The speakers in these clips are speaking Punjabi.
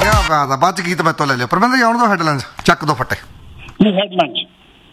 क्या बात है, बात गीत मैं तो ले लियो परमिंਦਰ जी, आउण दो ਹੈਡਲਾਈਨਸ ਚੱਕ ਦੋ ਫੱਟੇ। ਹੈਡਲਾਈਨਸ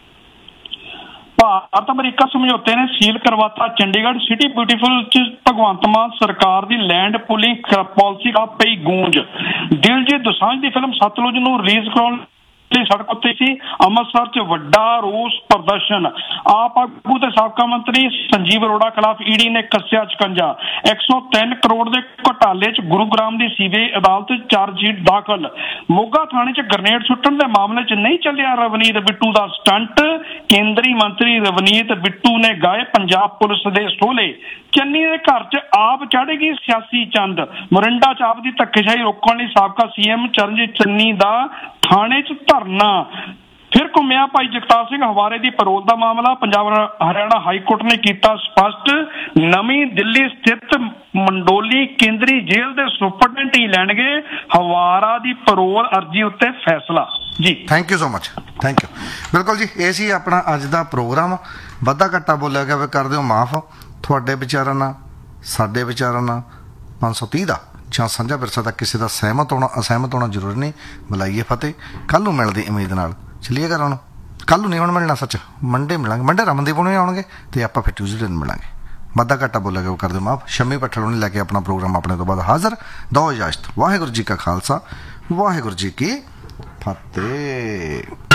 ਭਾਰਤ ਅਮਰੀਕਾ ਸਮਝੌਤੇ ਨੇ ਸੀਲ ਕਰਵਾਤਾ ਚੰਡੀਗੜ੍ਹ ਸਿਟੀ ਬਿਊਟੀਫੁਲ ਚ ਭਗਵੰਤ ਮਾਨ ਸਰਕਾਰ ਦੀ ਲੈਂਡ ਪੂਲਿੰਗ ਪਾਲਿਸੀ ਦਾ ਪਈ ਗੂੰਜ। ਦਿਲਜੀਤ ਦੋਸਾਂਝ ਦੀ ਫਿਲਮ ਸਤਲੁਜ ਨੂੰ ਰਿਲੀਜ਼ ਕਰਾਉਣ ਸੜਕ ਉੱਤੇ ਸੀ। ਅੰਮ੍ਰਿਤਸਰ ਚ ਵੱਡਾ ਰੋਸ ਪ੍ਰਦਰਸ਼ਨ। ਆਪ ਆਗੂ ਤੇ ਸਾਬਕਾ ਮੰਤਰੀ ਸੰਜੀਵ ਅਰੋੜਾ ਖਿਲਾਫ ਈਡੀ ਨੇ ਕੱਸਿਆ ਸ਼ਿਕੰਜਾ। 103 ਕਰੋੜ ਦੇ ਘੁਟਾਲੇ ਚ ਗੁਰੂਗ੍ਰਾਮ ਦੀ ਸੀਬੀਆਈ ਅਦਾਲਤ ਚਾਰਜਸ਼ੀਟ ਦਾਖਲ। ਮੋਗਾ ਥਾਣੇ ਚ ਗ੍ਰਨੇਡ ਸੁੱਟਣ ਦੇ ਮਾਮਲੇ ਚ ਨਹੀਂ ਚੱਲਿਆ ਰਵਨੀਤ ਬਿੱਟੂ ਦਾ ਸਟੰਟ। ਕੇਂਦਰੀ ਮੰਤਰੀ ਰਵਨੀਤ ਬਿੱਟੂ ਨੇ ਗਾਏ ਪੰਜਾਬ ਪੁਲਿਸ ਦੇ ਸੋਲੇ। ਚੰਨੀ ਦੇ ਘਰ ਚ ਆਪ ਚੜ੍ਹੇਗੀ ਸਿਆਸੀ ਚੰਦ। ਮੋਰਿੰਡਾ ਚ ਆਪ ਦੀ ਧੱਕੇਸ਼ਾਹੀ ਰੋਕਣ ਲਈ ਸਾਬਕਾ ਸੀਐਮ ਚਰਨਜੀਤ ਚੰਨੀ ਦਾ ਥਾਣੇ ਚ ਧਰਨਾ। ਫਿਰ ਘੁੰਮਿਆ ਭਾਈ ਜਗਤਾਰ ਸਿੰਘ ਹਵਾਰੇ ਦੀ ਪੈਰੋਲ ਦਾ ਮਾਮਲਾ। ਪੰਜਾਬ ਹਰਿਆਣਾ ਹਾਈ ਕੋਰਟ ਨੇ ਕੀਤਾ ਸਪਸ਼ਟ, ਨਵੀਂ ਦਿੱਲੀ ਸਥਿਤ ਮੰਡੋਲੀ ਕੇਂਦਰੀ ਜੇਲ੍ਹ ਦੇ ਸੁਪਰਡੈਂਟ ਹੀ ਲੈਣਗੇ ਹਵਾਰਾ ਦੀ ਪੈਰੋਲ ਅਰਜੀ ਉੱਤੇ ਫੈਸਲਾ। ਜੀ thank you so much, thank you. ਬਿਲਕੁਲ ਜੀ, ਇਹ ਸੀ ਆਪਣਾ ਅੱਜ ਦਾ ਪ੍ਰੋਗਰਾਮ। ਵਾਧਾ ਘਾਟਾ ਬੋਲਿਆ ਗਿਆ, ਕਰ ਦਿਓ ਮਾਫ। ਤੁਹਾਡੇ ਵਿਚਾਰਾਂ ਨਾਲ ਸਾਡੇ ਵਿਚਾਰਾਂ ਨਾਲ 530 ਦਾ ਜਾਂ ਸਾਂਝਾ ਵਿਰਸਾ ਦਾ ਕਿਸੇ ਦਾ ਸਹਿਮਤ ਹੋਣਾ ਅਸਹਿਮਤ ਹੋਣਾ ਜ਼ਰੂਰੀ ਨਹੀਂ। ਬੁਲਾਈਏ ਫਤਿਹ। ਕੱਲ੍ਹ ਨੂੰ ਮਿਲਦੀ ਉਮੀਦ ਨਾਲ ਚਲੀਏ ਘਰਾਂ ਨੂੰ। ਕੱਲ੍ਹ ਨੂੰ ਨਹੀਂ ਹੁਣ ਮਿਲਣਾ, ਸੱਚ ਮੰਡੇ ਮਿਲਾਂਗੇ। ਮੰਡੇ ਰਮਨਦੀਪ ਹੋਣੇ ਆਉਣਗੇ ਅਤੇ ਆਪਾਂ ਫਿਰ ਟਿਊਜ਼ਡੇ ਨੂੰ ਮਿਲਾਂਗੇ। ਵਾਧਾ ਘਾਟਾ ਬੋਲਿਆ ਗਿਆ ਉਹ ਕਰ ਦਿਓ ਮਾਫ। ਸ਼ੰਮੀ ਪੱਠਲ ਉਹਨੇ ਲੈ ਕੇ ਆਪਣਾ ਪ੍ਰੋਗਰਾਮ ਆਪਣੇ ਤੋਂ ਬਾਅਦ ਹਾਜ਼ਰ। ਦੋ ਇਜਾਜ਼ਤ। ਵਾਹਿਗੁਰੂ ਜੀ ਕਾ ਖਾਲਸਾ, ਵਾਹਿਗੁਰੂ ਜੀ ਕੀ ਫਤਿਹ।